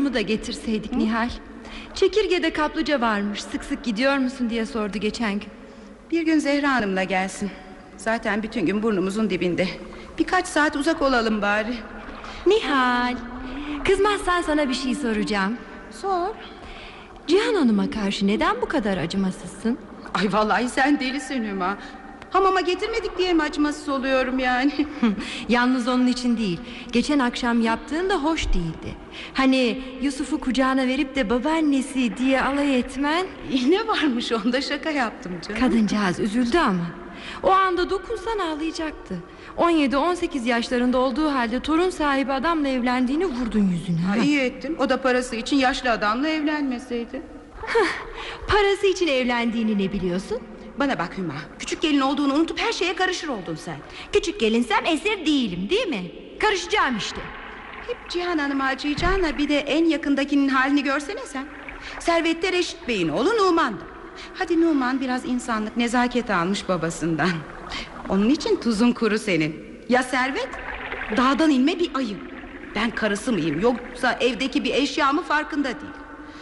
onu da getirseydik Nihal. Çekirgede kaplıca varmış, sık sık gidiyor musun diye sordu geçen gün. Bir gün Zehra Hanım'la gelsin. Zaten bütün gün burnumuzun dibinde. Birkaç saat uzak olalım bari. Nihal, kızmazsan sana bir şey soracağım. Sor. Cihan Hanım'a karşı neden bu kadar acımasızsın? Ay vallahi sen delisin Hüma. Hamama getirmedik diye mi acımasız oluyorum yani? Yalnız onun için değil. Geçen akşam yaptığın da hoş değildi. Hani Yusuf'u kucağına verip de babaannesi diye alay etmen. Ne varmış onda, şaka yaptım canım. Kadıncağız üzüldü ama. O anda dokunsan ağlayacaktı. 17-18 yaşlarında olduğu halde torun sahibi adamla evlendiğini vurdun yüzüne. Ha, iyi ettim. O da parası için yaşlı adamla evlenmeseydi. Parası için evlendiğini ne biliyorsun? Bana bak Hüma, küçük gelin olduğunu unutup her şeye karışır oldun sen. Küçük gelinsem esir değilim, değil mi? Karışacağım işte. Hep Cihan Hanım'a acıyacağına bir de en yakındakinin halini görsene sen. Servet Reşit Bey'in oğlu Numan'dı. Hadi Numan biraz insanlık, nezaket almış babasından. Onun için tuzun kuru senin. Ya Servet? Dağdan inme bir ayı. Ben karısı mıyım yoksa evdeki bir eşya mı farkında değil.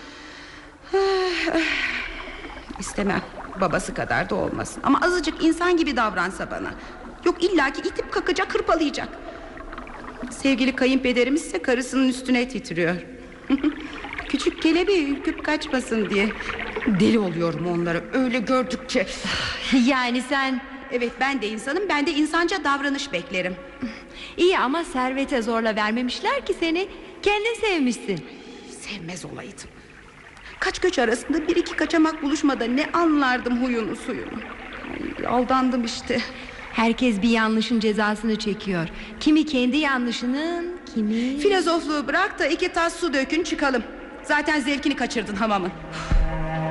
İstemem babası kadar da olmasın. Ama azıcık insan gibi davransa bana. Yok illaki itip kakacak, hırpalayacak. Sevgili kayınpederimiz ise karısının üstüne titriyor. Küçük kelebeği ürküp kaçmasın diye. Deli oluyorum onları öyle gördükçe. Yani sen... Evet, ben de insanım, ben de insanca davranış beklerim. İyi ama Servet'e zorla vermemişler ki seni. Kendin sevmişsin. Sevmez olaydım. Kaç göç arasında bir iki kaçamak buluşmada ne anlardım huyunu suyunu. Ay, aldandım işte. Herkes bir yanlışın cezasını çekiyor. Kimi kendi yanlışının, kimi... Filozofluğu bırak da 2 tas su dökün çıkalım. Zaten zevkini kaçırdın hamamın.